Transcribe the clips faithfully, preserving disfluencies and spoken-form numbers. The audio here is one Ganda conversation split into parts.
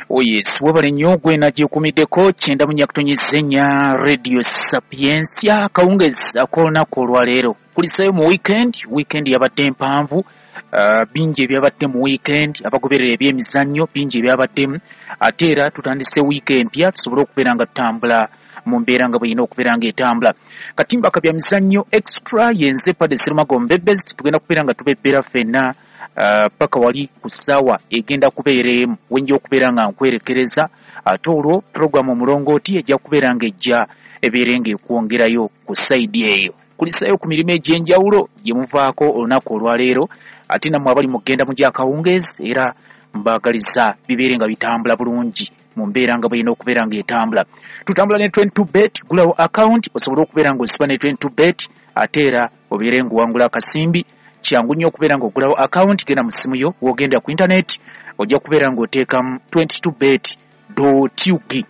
Oh yes, wabale nnyo gwe nagyekumiddeko kyenda munyakutonyezenya Radio Sapiensia kawungezi ak'olunaku olwaleero. Kulisayo mu weekend, weekend yabadde mpanvu, uh, bingi ebyabadde mu weekend, abagoberera ebyemizannyo bingi ebyabaddemu, ate era tutandise weekend ya tusobole okubeera nga tutambula mu mbeera nga bweyina okubeera nga etambula. Katimba kabya mizannyo extra yenze Padre Serumago Mbebezi tugenda kubeera nga tubebbera ffenna Uh, paka wali kusawa egenda kubeera emu wenja okubeera nga nkwerekereza ate olwo programu omulongooti ejja kubeera nga ejja ebeere nga ekwongerayo ku saidi eyo. Kulisayo ku mirimu egy'enjawulo gye muvaako olunaku olwaleero ate nammwe abali mugenda mu gyakawungeezi era mbaagaliza bibeere nga bitambula bulungi mu mbeera nga bweyina okubeera nga etambula. Tutambula ne twenty-two bet, gulawo account osobole okubeera nga osiba ne twenty-two bet ate era obeere ng'owangula akasimbi. Kyangu nnyo okubeera ng'ogulawo account genda mu ssimu yo w'ogenda ku internet ojja kubeera ng'oteekamu twenty-two bet dot u k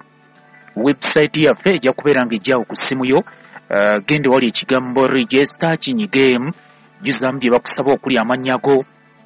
website yaffe ejja kubeera ng'ejjaawo ku ssimu yo. Uh, gende wali ekigambo register kinyigeemu jjuzamu bye bakusaba okuli amannya go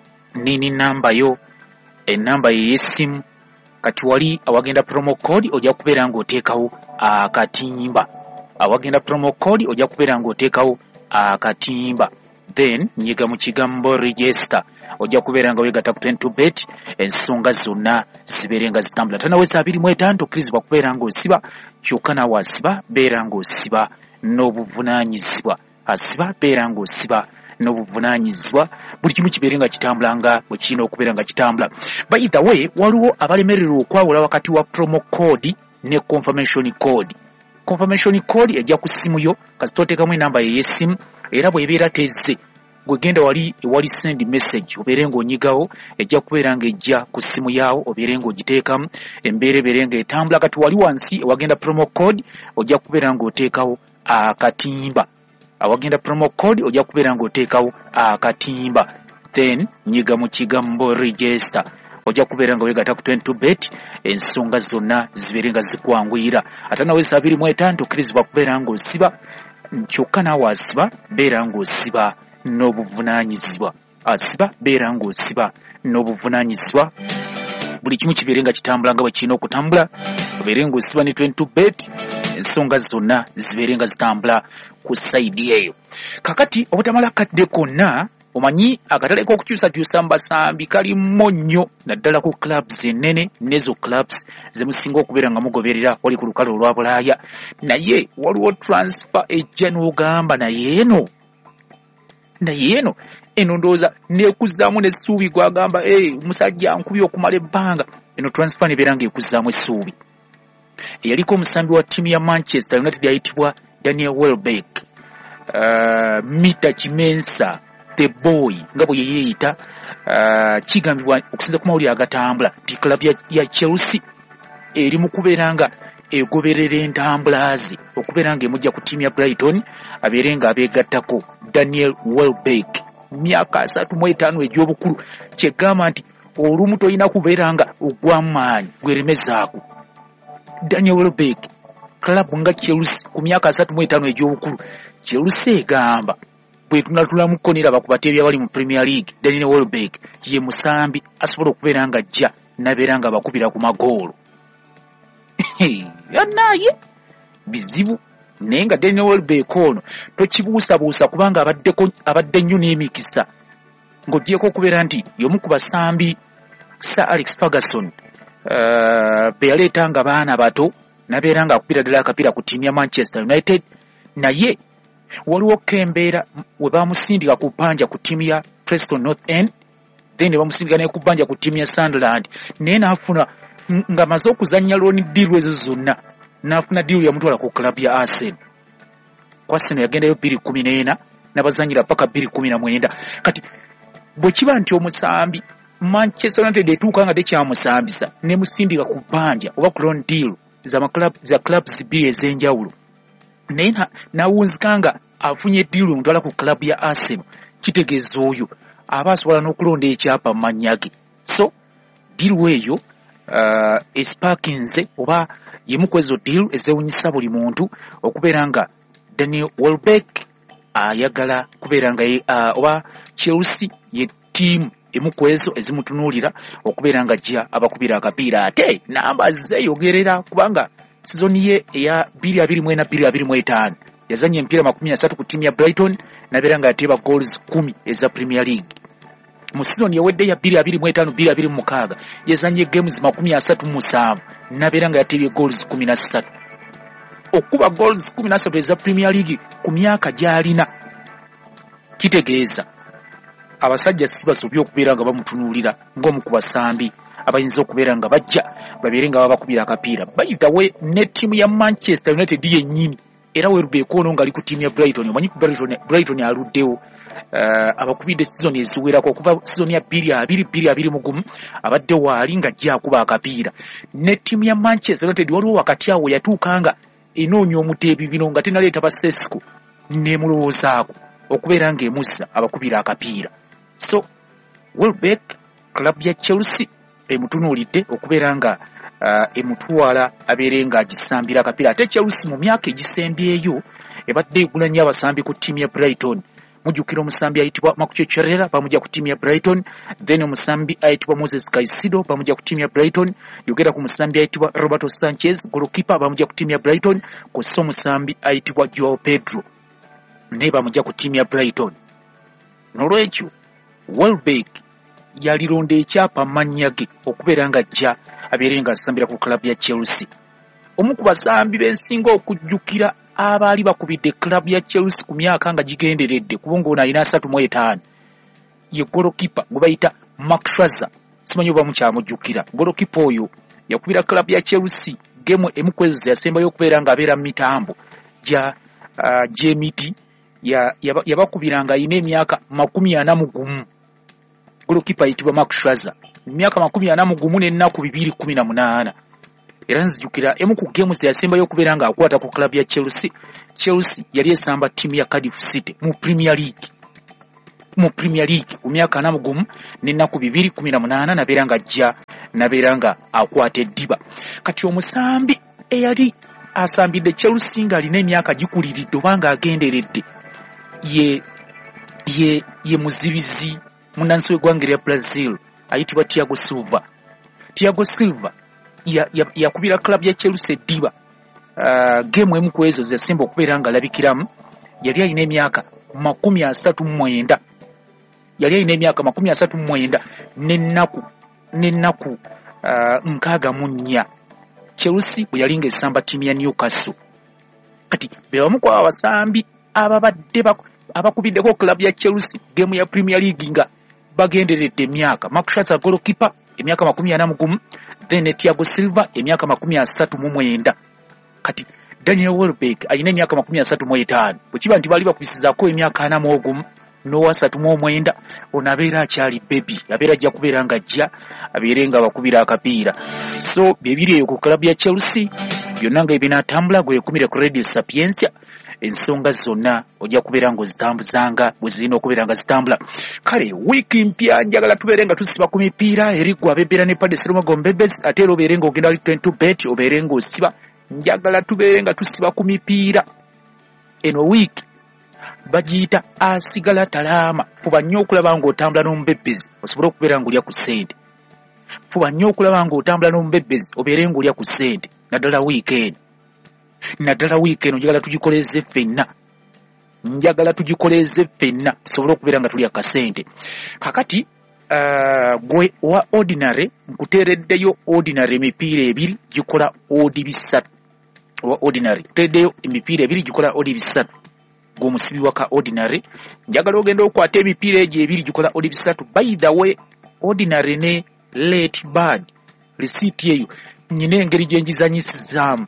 nini namba yo ennamba ye y'essimu kati wali awagenda promo code ojja kubeera ng'oteekawo akatimba awagenda promo code ojja kubeera ng'oteekawo akatimba then nyiga mu kigambo register ojja kubeera nga weegatta ku twenty-two bet ensonga zonna zibeere nga zitambula. Tanaweza abiri mu etaano tokkirizibwa kubeera ng'osiba kyokka naawe asiba beera ng'osiba n'obuvunaanyizibwa asiba beera ng'osiba n'obuvunaanyizibwa buli kimu kibeere nga kitambula nga bwe kirina okubeera nga kitambula. By the way waliwo abalemererwa okwawula wakati wa promo code ne confirmation code. Confirmation code ejja ku ssimu yo kasita oteekamu enamba ye y'essimu era bw'ebeera tezze gwe genda wali wali send message obeere ng'onyigawo ejja kubeera ng'ejja ku ssimu yaawo obeere ng'ogiteekamu embeera ebeere ng'etambula. Kati wali wansi wagenda promo code ojja kubeera ng'oteekawo akatimba awagenda promo code ojja kubeera ng'oteekawo akatimba then nyiga mu kigambo register ojja kubeera nga weegatta ku twenty-two bet ensonga zonna zibeere nga zikwanguyira. Ate naweza abiri mu etaano tokkirizibwa kubeera ng'osiba kyokka naawe asiba beera ng'osiba n'obuvunaanyizibwa asiba beera ng'osiba n'obuvunaanyizibwa buli kimu kibeere nga kitambula nga bwe kirina okutambula obeere ng'osiba ne twenty-two bet ensonga zonna zibeere nga zitambula ku saidi eyo. Kakati obutamala kadde konna omanyi akatale k'okukyusakyusa mu basambi kalimu nnyo naddala ku clubs ennene n'ezo clubs ze musinga okubeera nga mugoberera wali ku lukalu olwa Bulaaya naye waliwo transfer ejja n'ogamba naye eno naye eno eno ndowooza neekuzzaamu n'essuubi gwagamba ee omusajja nkubye okumala ebbanga eno transfer nebeera ng'ekuzzaamu essuubi. Eyaliko omusambi wa ttiimu ya Manchester United ayitibwa Daniel Welbeck uh, Mita Kimensa the boy nga bwe yeeyita uh, kigambibwa okusinza ku mawulire agatambula nti club ya, ya Chelsea eri mu kubeera nga egoberera entambula ze okubeera nga emujja ku ttiimu ya Brighton abeere nga abeegattako Daniel Welbeck myaka asatu mu etaano egy'obukulu kyegamba nti olumu tolina kubeera nga ogwamu maanyi gweremezaako. Daniel Welbeck club nga Chelsea ku myaka asatu mu etaano egy'obukulu Chelsea egamba bwe tunatulamuko niraba ku bateebi abali mu Premier League Daniel Welbeck ye musambi asobola okubeera nga ajja nabeera nga bakubira ku magoolo yanaye bizibu naye nga Daniel Welbeck ono tokibuusabuusa kubanga abaddeko abadde nnyo n'emikisa ng'ogyeko okubeera nti y'omu ku basambi Sir Alex Ferguson uh, be yaleetanga baana bato nabeera nga akupira ddala akapiira ku ttiimu ya Manchester United naye waliwo kembeera we bamusindika ku bbanja ku ttiimu ya Preston North End then bamusindika ne ku bbanja ku ttiimu ya Sunderland naye n'afuna nga maze okuzannya looni ddiiru ezo zonna n'afuna ddiiru yamutwala ku club ya Arsenal. Ku Arsenal yagendayo bbiri kumi n'ena n'abazannyira paka bbiri kumi na mwenda. Kati bwe kiba nti omusambi Manchester United etuuka nga tekyamusambisa ne musindika ku bbanja oba ku loan deal za club za clubs bbiri ez'enjawulo naye n'awunzika nga afunye ddiiru emutwala ku club ya Arsenal kitegeeza oyo aba asobola n'okulonda ekyapa mu mannya ge. So ddiiru eyo uh, esparkinze oba yemu ku ezo ddiiru ezewunyisa buli muntu okubeera nga Daniel Welbeck ayagala kubeera nga uh, oba Chelsea ye ttiimu emu kwezo ezimutunulira okubeera nga ajja abakubira akapiira ate namba zeeyogerera kubanga sizoni ye eya bbiri abiri mu ena bbiri abiri mu etaano yazanye empiira makumi asatu ku ttiimu ya Brighton nabeera nga ateeba goals kumi eza Premier League. Mu sizoni ewedde ya bbiri abiri mu etaano bbiri abiri mu mukaaga yazanye games makumi asatu mu musanvu nabeera nga yateebye goals kumi na ssatu. Okuba goals kumi na ssatu eza Premier League ku myaka gy'alina kitegeeza abasajja si basobye okubeera nga bamutunuulira ng'omu ku basambi abayinza okubeera nga bajja babeere nga babakubira akapiira. Bayitawe ne ttiimu ya Manchester United yennyini era werubeeko ono ng'ali ku ttiimu ya Brighton. Omanyi ku Brighton, Brighton aluddewo uh, abakubidde sizoni eziwerako okuva sizoni ya bbiri abiri bbiri abiri mu gumu abadde waali ng'ajja akuba akapiira. Ne ttiimu ya Manchester United waliwo wakati awo yatuukanga enoonya omuteebi bino nga tenaleeta ba Sesco n'emulowoozaako okubeera ng'emussa abakubira akapiira. So Welbeck club ya Chelsea emutunuulidde okubeera nga uh, emutwala abeere nga agisambira akapiira. Ate Chelsea mu myaka egisembyeyo ebadde egula nnyo abasambi ku ttiimu ya Brighton. Mujjukira omusambi ayitibwa Makuche Cherera bamujja ku ttiimu ya Brighton, then omusambi ayitibwa Moses Caicedo bamujja ku ttiimu ya Brighton, yogera ku musambi ayitibwa Roberto Sanchez goalkeeper bamujja ku ttiimu ya Brighton, kw'ossa omusambi ayitibwa Joao Pedro naye bamujja ku ttiimu ya Brighton. Nolwekyo Welbeck yalironda ekyapa mannya ge okubeera nga ajja abeere nga asambira ku club ya Chelsea. Omu ku basambi b'ensinga okujjukira abaali bakubidde club ya Chelsea ku myaka nga gigenderedde kubanga ono alina asatu mu etaano ye goalkeeper gwe bayita Mark Schwarzer. Simanyi oba mukyamujjukira. Goalkeeper oyo yakubira club ya Chelsea gemu emu ku ezo yasembayo okubeera nga abeera mu mitambo gya uh, gy'emiti yabakubiranga alina emyaka makumi ana mu gumu. Goalkeeper ayitibwa Mark Schwarzer, emyaka makumi ana mu gumu n'ennaku bibiri kumi na munaana. Era nzijukira emu ku games yasembayo okubeera nga akwata ku club ya Chelsea. Chelsea yali esamba ttiimu ya Cardiff City mu Premier League. Mu Premier League ku myaka ana mu gumu n'ennaku bibiri kumi na munaana nabeera nga ajja nabeera nga akwata eddiba. Kati omusambi eyali asambidde Chelsea ng'alina emyaka gikuliridde oba ng'agenderedde ye ye ye muzibizi munansi w'eggwanga lya Brazil ayitibwa Thiago Silva. Thiago Silva yakubira ya, ya club ya Chelsea eddiba uh, game emu ku ezo zesimba okubeera nga alabikiramu. Yali alina emyaka makumi asatu mu mwenda yali alina emyaka makumi asatu mu mwenda n'ennaku n'ennaku uh, nkaaga mu nnya. Chelsea bwe yali ng'esamba ttiimu ya Newcastle. Kati be bamu ku abasambi ababadde abakubiddeko club ya Chelsea game ya Premier League nga bagenderedde emyaka. Mark Schwarzer goalkeeper emyaka makumi ana mu gumu, then Thiago Silva emyaka makumi asatu mu mwenda. Kati Daniel Welbeck alina emyaka makumi asatu mu etaano. Bwekiba nti bali bakubisizaako emyaka ana mu ogumu n'owasatu mu omwenda ono abeera akyali baby, abeera ajja kubeera nga ajja abeere nga bakubira akapiira. So byebiri eyo ku club ya Chelsea byonna nga ebinaatambula gwekumire ku Radio Sapiensia. Ensonga zonna ojja kubeera ng'ozitambuzanga bwe zirina okubeera nga zitambula. Kale wiiki mpya njagala tubeere nga tusiba ku mipiira eri gwe abeebera ne Paddy Serumogo Mbebezi ate era obeere ng'ogenda ali twenty bet obeere ng'osiba. Njagala tubeere nga tusiba ku mipiira. Eno wiiki bagiyita asigala talaama. Fuba nnyo okulaba ng'otambula n'Omubebezi osobole okubeera ng'olya ku ssente. Fuba nnyo okulaba ng'otambula n'Omubebezi obeere ng'olya ku ssente naddala wiikeeni. Naddala wiikeeni njagala tugikoleze ffenna. Njagala tugikoleze ffenna tusobole okubeera nga tuli akasente. Kakati uh, gwe wa ordinary nkuteereddeyo ordinary emipiira ebiri gikola odi bisatu. Wa ordinary tuteereddeyo emipiira ebiri gikola odi bisatu. G'omusibi waka ordinary njagala ogenda okwata emipiira egyo ebiri gikola odi bisatu. By the way, ordinary ne late bird receipt eyo nyina engeri gye njizanyisizaamu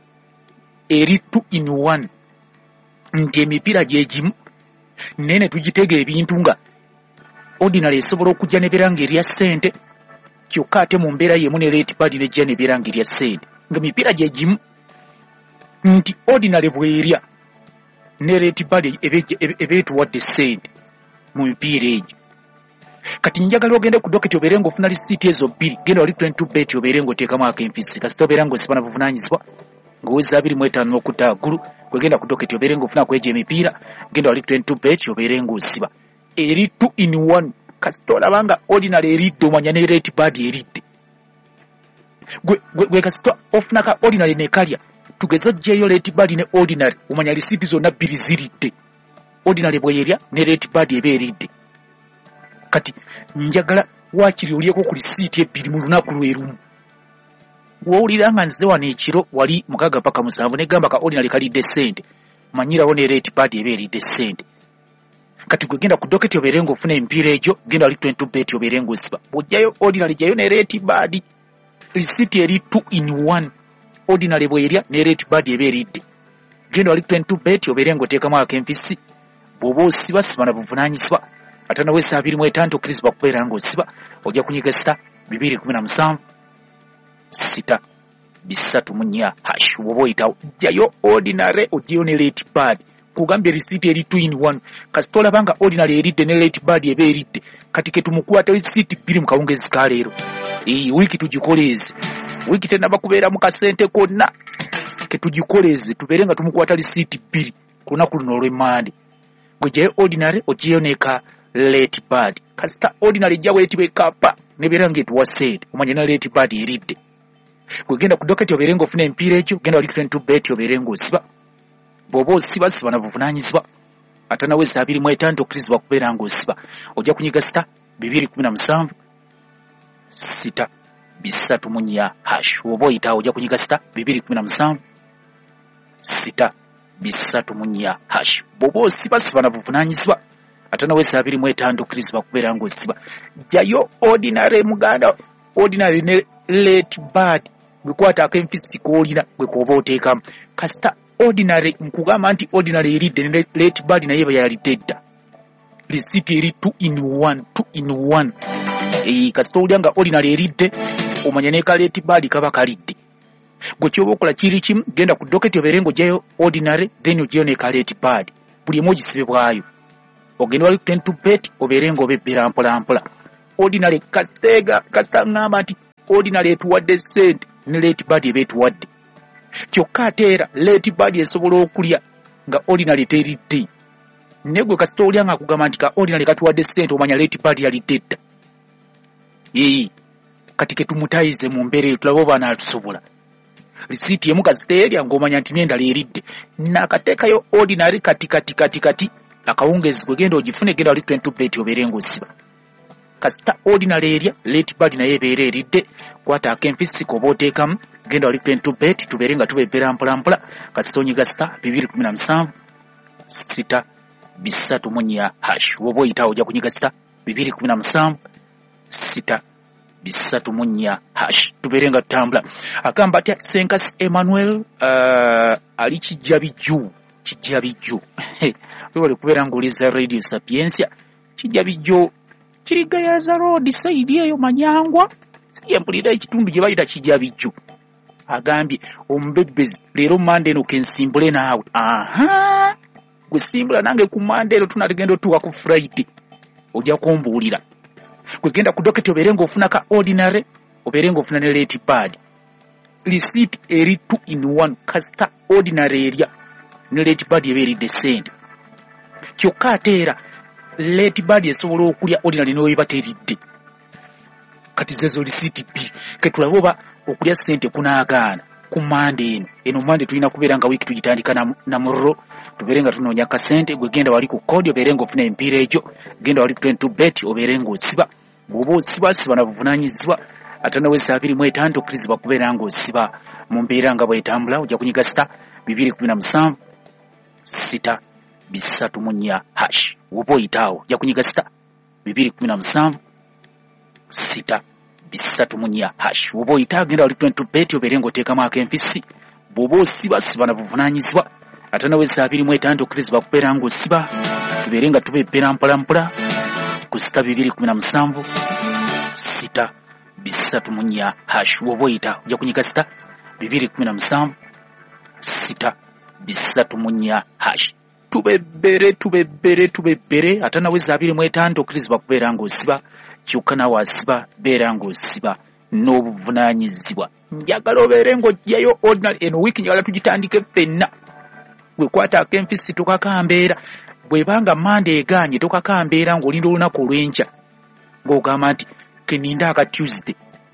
eri two in one nti emipiira gye gimu nene tugitega ebintu nga ordinary esobola okujja nebeera ng'erya ssente kyokka ate mu mbeera yemu ne late bird nejja nebeera ng'erya ssente nga emipiira gye gimu nti ordinary bw'erya ne late bird ebeetuwadde ssente mu mipiira egyo. Kati njagala ogende ku doketi obeere ng'ofuna lisiiti ezo bbiri genda wali twenty bet obeere ng'oteekamu ak'enfisi kasita obeera ng'osiba na buvunaanyizibwa ng'oweza abiri mu etaano n'okutta waggulu kwegenda ku doketi obeere ng'ofuna ku egyo emipiira genda wali twenty bet obeere ng'osiba eri two in one kasita olabanga ordinary eridde omanya ne rate bad eridde gwe gwe kasita ofunaka ordinary ne kalya tugezo jeyo rate bad ne ordinary omanya receipt zonna bbiri ziridde ordinary bwe yerya ne rate bad ebe eridde kati njagala wakiri oliyeko ku receipt ebbiri mu lunaku lwerumu wowulira nga nze wano ekiro wali mukaga paka musanvu negamba ka ordinary kalidde sente manyirawo ne rate bad ebe eridde sente kati gwe genda ku docket oberengo ofuna empiira egyo genda wali twenty bet oberengo osiba bw'ojjayo ordinary jayo ne rate bad receipt eri two in one ordinary bwe yerya ne rate bad ebe eridde genda wali twenty bet oberengo oteekamu akempisi bw'oba osiba siba na buvunaanyizibwa ate nawe saa abiri mu etaano okkirizibwa kubeera ng'osiba ojja kunyiga sita bibiri kumi na musanvu sita bisatu mu nnya hash bw'oba oyitawo jjayo ordinary ojjayo ne rate bad kugambye receipt eri two in one kasita olabanga ordinary eridde ne rate bad eba eridde kati ke tumukwata receipt bbiri mu kawungezi ka leero ee wiiki tugikoleeze wiiki tennaba kubeera mu kasente konna ke tugikoleeze tubeere nga tumukwata receipt bbiri ku lunaku luno olw'emmande gwe jjayo ordinary ojjayo neka rate bad kasita ordinary jja weetibwa ekapa nebeera ng'etuwa sente omanya ne rate bad eridde gwe genda ku docket obeere ng'ofuna empiira egyo genda wali twenty bet obeere ng'osiba bw'oba osiba siba na buvunaanyizibwa ate nawe saa abiri mu etaano okkirizibwa kubeera ng'osiba ojja kunyiga sita bibiri kumi na musanvu sita bisatu mu nnya hash oba oyitawo ojja kunyiga sita bibiri kumi na musanvu sita bisatu mu nnya hash bw'oba osiba siba na buvunaanyizibwa ate nawe saa abiri mu etaano okkirizibwa kubeera ng'osiba jjayo ordinary muganda ordinary ne rate bad gwekwata akempisi koolina gwe kooba oteekamu kasita ordinary nkugamba nti ordinary eridde ne rate bad naye eba yalidde dda receipt eri two in one two in one ee kasita owulira nga ordinary eridde omanya ne ka rate bad kaba kalidde gwe kyoba okola kiri kimu genda ku docket obeere ng'ojjayo ordinary then ojjayo ne ka rate bad buli emu ogisibe bwayo ogenda wali twenty bet obeere ng'obebbera mpola mpola ordinary kasiteega kasita ngamba nti ordinary etuwadde sente ne rate bad eba etuwadde kyokka ate era rate bad esobola okulya nga ordinary teridde naye gwe kasita olya nga akugamba nti ka ordinary katuwadde sente omanya rate bad yalidde dda ee kati ke tumutayize mu mbeera eyo tulabe oba anaatusobola receipt emu kasita erya ng'omanya nti n'endala eridde naakateekayo ordinary kati kati kati kati akawungezi gwe genda ogifune genda wali twenty bet obeere ng'osiba kasita ordinary erya rate bad naye ebeera eridde kwata akempisi koba oteekamu genda wali twenty bet tubeere nga tubebbera mpola mpola kasita onyiga sita bibiri kumi na musanvu sita bisatu mu nnya hash woba oyitawo ojja kunyiga sita bibiri kumi na musanvu sita bisatu mu nnya hash tubeere nga tutambula agamba atya Senkasi Emmanuel uh, ali kijja bijju kijja bijju webale kubeera ng'oliza Radio Sapiensia kijja bijju kirigayaza road side eyo Manyangwa yempulira ekitundu gye bayita kijja bijju agambye omubebbezi leero mande eno kensimbule naawe aha gwe simbula nange ku mande eno tunatugenda otuuka ku Friday ojja kumbuulira gwe genda ku docket obeere ng'ofuna ka ordinary obeere ng'ofuna ne rate bad receipt eri two in one kasita ordinary erya ne rate bad eba eridde sente kyokka ate era rate bad esobola okulya ordinary n'oyeba teridde kati zezo receipt bbiri ketulabe oba okulya sente kunaagaana ku mande eno eno mande tulina kubeera nga wiiki tugitandika na, na murro tubeere nga tunoonya kasente gwe genda wali ku kodi obeere ng'ofuna empiira egyo genda wali twenty bet obeere ng'osiba bw'oba osiba siba na buvunaanyizibwa ate nawe saa abiri mu etaano okkirizibwa kubeera ng'osiba mu mbeera nga bw'etambula ojja kunyiga sita bibiri kumi na musanvu sita bisatu mu nnya hash woba oyitaawo ojja kunyiga sita bibiri kumi na musanvu sita bisatu mu nnya hash woba oyitaawo genda wali twenty bet obeere ng'oteekamu akempisi bw'oba osiba siba na buvunaanyizibwa ate nawe saa abiri mu etaano okkirizibwa kubeera ng'osiba tubeere nga tubebbera mpola mpola ku sita bibiri kumi na musanvu sita bisatu mu nnya hash woba oyita ojja kunyiga sita bibiri kumi na musanvu sita bisatu mu nnya hash tubebbere tubebbere tubebbere ate nawe saa abiri mu etaano okkirizibwa kubeera ng'osiba kyokka nawe asiba beera ng'osiba n'obuvunaanyizibwa njagala obeere ng'ojjayo ordinary eno wiiki njagala tugitandike ffenna gwe kwata akempisi tokakambeera bwebanga mande eganye tokakambeera ng'olinda olunaku olw'enkya ng'ogamba nti keninda aka Tuesday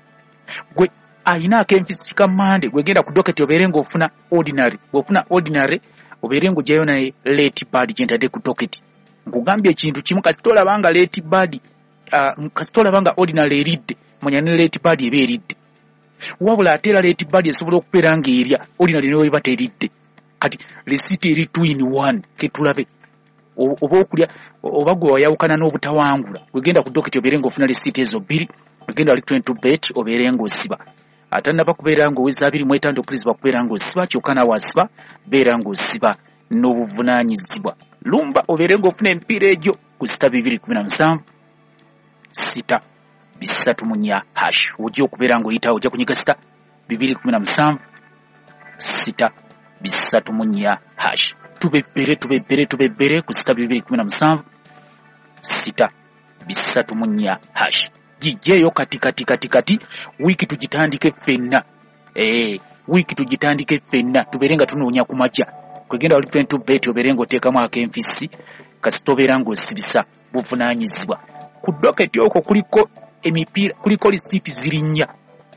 gwe ayina ak'empisi ka Monday gwe genda ku docket obeere ng'ofuna ordinary bw'ofuna ordinary obeere ng'ojjayo naye late bad gye ntadde ku docket nkugambye ekintu kimu kasita olabanga late bad uh, kasita olabanga ordinary eridde manya ne late bad eba eridde wabula ate era late bad esobola okubeera ng'erya ordinary ne weba teridde kati receipt eri two in one ketulabe oba okulya oba gwe wayawukana n'obutawangula wegenda ku docket obeere ng'ofuna receipt ezo bbiri wegenda wali twenty bet obeere ng'osiba ate naba kubeera ng'oweza abiri mu etaano okkirizibwa kubeera ng'osiba kyokka nawe asiba beera ng'osiba n'obuvunaanyizibwa lumba obeere ng'ofuna emipiira egyo ku sita bibiri kumi na musanvu sita bisatu mu nnya hash ojja okubeera ng'oyitawo ojja kunyiga sita bibiri kumi na musanvu sita bisatu mu nnya hash tubebbere tubebbere tubebbere ku sita bibiri kumi na musanvu sita bisatu mu nnya hash gijjeeyo kati kati kati kati wiiki tugitandike ffenna eh wiiki tugitandike ffenna tubeere nga tunoonya ku makya kwegenda wali twenty bet obeere ng'oteekamu ak'enfisi kasita obeera ng'osibisa buvunaanyizibwa ku doketi okwo kuliko emipiira kuliko lisiiti ziri nnya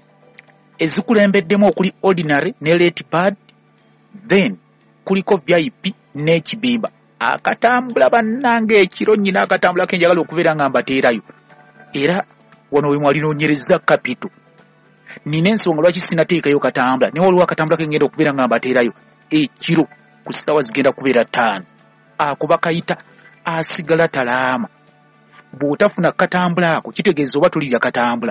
ezikulembeddemu okuli ordinary ne late bad then kuliko V I P n'ekibimba akatambula bannange ekiro nnyina akatambula kenjagala okubeera nga mbateerayo era wano we mwalinoonyereza kapito nina ensonga lwaki sinateekayo katambula naye waliwo akatambula kengenda okubeera nga mbateerayo ekiro ku ssaawa zigenda kubeera ttaano akuba kayita asigala talaama bw'otafuna katambula ako kitegeeza oba tulirya katambula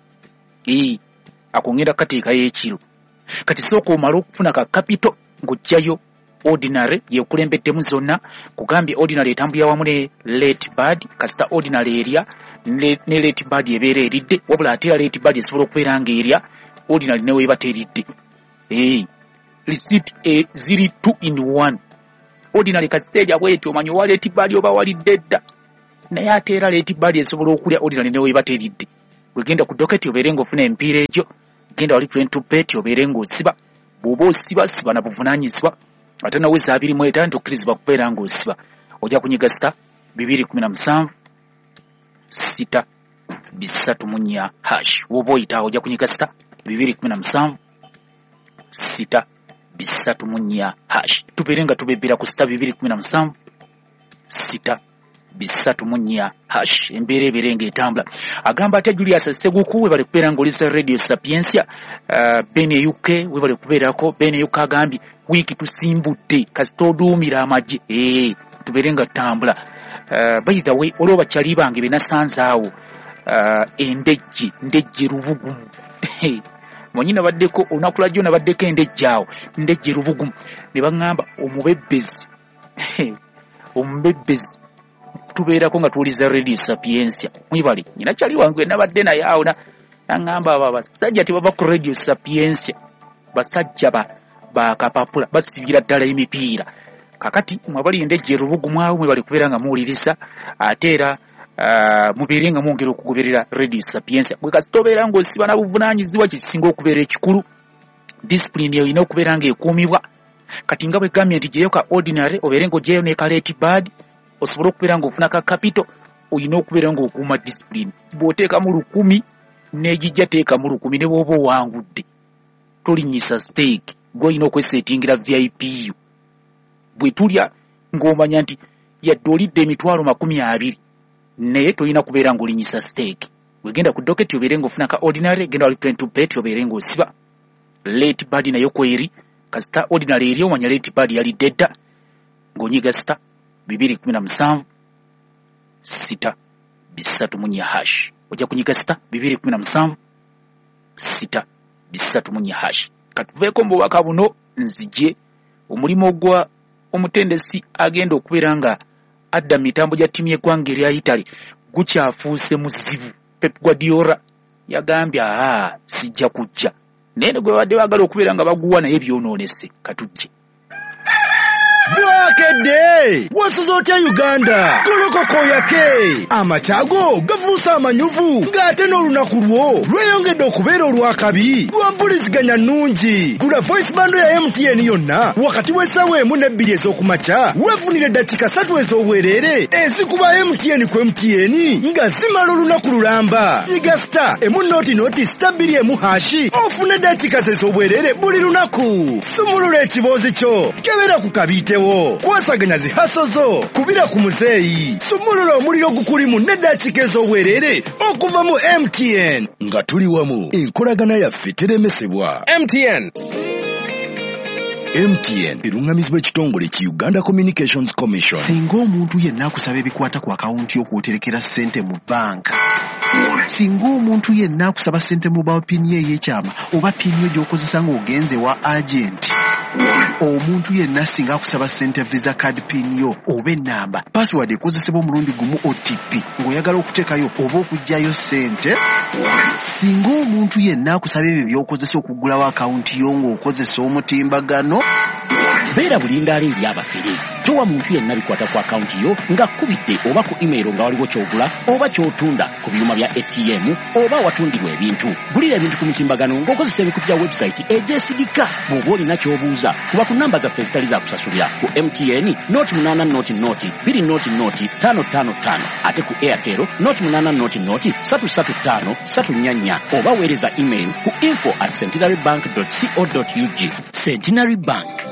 ee ako ngenda kateekayo ekiro kati sooka omala okufuna ka kapito ng'ojjayo ordinary yekulembeddemu zonna kugambye ordinary etambulira wamu ne late bad kasita ordinary erya ne late bad ebeera eridde wabula ate era late bad esobola okubeera ng'erya ordinary ne weeba teridde ee receipt e ziri two in one ordinary kasita erya bw'etyo omanyi owa late bad oba walidde dda naye ate era late bad esobola okulya ordinary ne weeba teridde wegenda ku docket obeere ng'ofuna emipiira egyo genda wali twenty bet obeere ng'osiba bw'oba osiba siba na buvunaanyizibwa ate naweza abiri mu etaano tokkirizibwa kubeera ng'osiba ojja kunyiga sita bibiri kumi na musanvu sita bisatu mu nnya hash woba oyitaawo ojja kunyiga sita bibiri kumi na musanvu sita bisatu mu nnya hash tubeere nga tubebbera ku sita bibiri kumi na musanvu sita bisatu mu nnya hash embeera ebeere ng'etambula agamba ate Julius Seguku webale kubeera ng'olisa Radio Sapiensia uh, Bene U K webale kubeerako Bene U K agambye wiiki tusimbudde kasita oduumira amagye ee tubeere nga tutambula uh, by the way olwo bakyali bange be nasanze awo uh, endejje ndejje Rubugumu mwenyi nabaddeko olunaku lwajjo nabaddeko endejje awo ndejje Rubugumu ne baŋŋamba omubebbezi omubebbezi tubeerako nga tuwuliza Radio Sapiensia mwibali nyina kyali wange nabadde naye awo naŋŋamba abo abasajja tebava ku Radio Sapiensia basajja ba bakapapula basibira ddala emipiira kakati mwabali endejje Rubugumu awo mwebali kubeera nga muwuliriza ate era uh, mubeere nga mwongera okugoberera Radio Sapiensia bwe kasita obeera ng'osiba na buvunaanyizibwa kisinga okubeera ekikulu discipline erina okubeera ng'ekuumibwa kati nga bwe gambye nti gyeyo ka ordinary obeere ng'ogyeyo ne ka late bad osobola okubeera ng'ofuna ka kapito olina okubeera ng'okuuma discipline bw'oteeka mu lukumi n'egijja teeka mu lukumi ne bw'oba owangudde tolinyisa stake gw'olina okweseetingira V I P yo bwe tulya ng'omanya nti yadde olidde emitwalo makumi abiri naye tolina kubeera ng'olinyisa stake wegenda ku docket obeere ng'ofuna ka ordinary genda wali twenty bet obeere ng'osiba late bad nayo kweri kasita ordinary eri omanya late bad yalidde dda ng'onyiga sita bibiri kumi na musanvu sita bisatu mu nnya hash ojja kunyiga sita bibiri kumi na musanvu sita bisatu mu nnya hash katuveeko mu bubaka buno nzije omulimu gwa omutendesi agenda okubeera nga adda mitambo gya ttiimu y'eggwanga erya Italy gukyafuuse muzibu. Pep Guardiola yagambye aa sijja kujja naye gwe badde baagala okubeera nga baguwa naye byonoonese katujje. bwakedde wasuzotya Uganda golokoko yake amachago gavuusa amanyuvu ng'ate n'olunaku lwo lweyongedde okubeera olwakabi lwampuliziganya nnungi. Gula voice bando ya M T N yonna wakati w'essaawa emu n'ebbiri ez'okumakya weefunire dakika ssatu ez'obwereere ezikuba M T N ku M T N nga zimala olunaku lulamba. Yiga star emu nooti nooti star bbiri emu hashi ofune dakika ez'obwereere buli lunaku. Sumulula ekiboozi kyo kebera ku kabiitewo kwasaganya zihaso zo kubira ku muzeeyi. Sumulula omuliro gukulimu ne dakika ez'obwereere okuva mu M T N nga tuli wamu enkolagana yaffe teremesebwa. M T N M T N erungamizibwa ekitongole ki Uganda Communications Commission. Singa omuntu yenna akusaba ebikwata ku akawunti y'okwoterekera ssente mu banka, singa omuntu yenna akusaba ssente mu bawo pini ey'ekyama oba pini gy'okozesa ng'ogenze wa agenti, omuntu yenna singa akusaba ssente visa card pin yo oba ennamba password ekozesebwa omulundi gumu O T P ng'oyagala okuteekayo oba okuggyayo ssente, singa omuntu yenna akusaba ebyo by'okozesa okuggulawo akawunti yo ng'okozesa omutimbagano, beera bulindaala eri abafere. Towa muntu yenna bikwata ku akawunti yo nga kkubidde oba ku email nga waliwo ky'ogula oba ky'otunda ku byuma bya A T M oba watundirwa ebintu. Gulira ebintu ku mutimbagano ng'okozesa ebikutu bya website egyesigika. Bw'oba olina ky'obuuza kuba ku namba zaffe ezitali za kusasulira ku M T N nooti munaana nooti nooti bbiri nooti nooti ttaano ttaano ttaano ate ku Airtel nooti munaana nooti nooti ssatu ssatu ttaano ssatu nnya nnya oba weereza email ku info at centenarybank dot co dot U G. Centenary Bank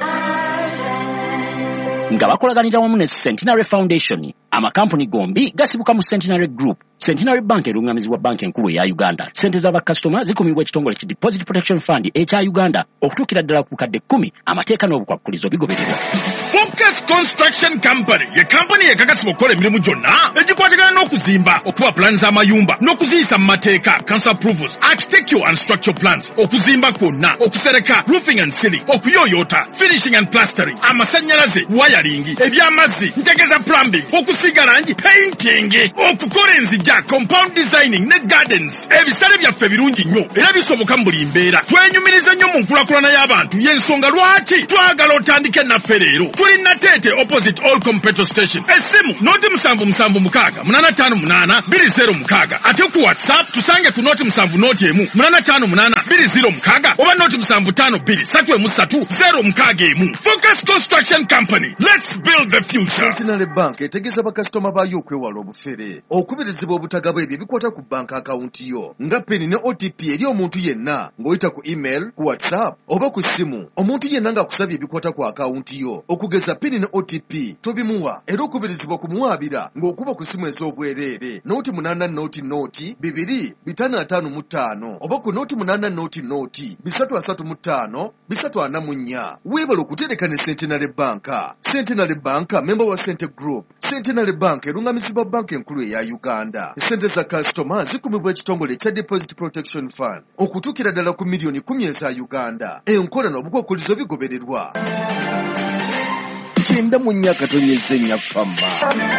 nga bakolaganira wamu ne Centenary Foundation, amakampuni gombi gasibuka mu Centenary Group. Centenary Bank erungamizibwa banki enkulu eya Uganda. Sente z'abakasitoma zikumibwa ekitongole ki Deposit Protection Fund ekya Uganda okutuukira ddala ku bukadde kkumi. Amateeka n'obukwakkulizo bigobererwa. Focus Construction Company ye kampani ekakasibwa okukola emirimu gyonna egikwatagana n'okuzimba, okuba plans z'amayumba n'okuziyisa mu mateeka, council approvals, architectural and structural plans, okuzimba kwonna, okusereka, roofing and ceiling, okuyooyoota, finishing and plastering, amasannyalaze, wiring, ebyamazzi, ntegeza plumbing, okusiiga langi, painting, okukola enzijja, compound designing ne gardens. Ebisale byaffe birungi nnyo era bisoboka mu buli mbeera. Twenyumiriza nnyo mu nkulakulana y'abantu y'ensonga lwaki twagala otandike naffe leero. Tuli Nateete opposite Allcom petrol station. Essimu nooti musanvu musanvu mukaaga munaana ttaano munaana bbiri zeero mukaaga. Ate ku WhatsApp tusange ku nooti musanvu nooti emu munaana ttaano munaana bbiri zeero mukaaga oba nooti musanvu ttaano bbiri ssatu emu ssatu zeero mukaaga emu. Focus Construction Company. Let's build the future. Centenary Bank etegeeza bakasitoma baayo okwewala obufere, okubirizibwa obutagabo ebyo bikwata ku banka akawunti yo nga pini ne O T P eri omuntu yenna ng'oyita ku email, ku WhatsApp oba ku ssimu. Omuntu yenna ng'akusabye ebikwata ku akawunti yo okugeza pini ne O T P tobimuwa era okubirizibwa kumuwaabira ng'okuba ku ssimu ez'obwereere nooti munaana nooti nooti bibiri bitaano ataano mu ttaano oba ku nooti munaana nooti nooti bisatu asatu mu ttaano bisatu ana mu nnya. Weebala okutereka ne Centenary Bank. Centenary Bank member wa Cente Group. Centenary Bank erungamizibwa banka enkulu eya Uganda. Sente za kasitoma zikumibwa ekitongole kya Deposit Protection Fund okutuukira ddala ku miliyoni kumi eza Uganda. Enkola n'obukwakkulizo bigobererwa. Kyenda mu nnya katonnyeza ennya ffamma.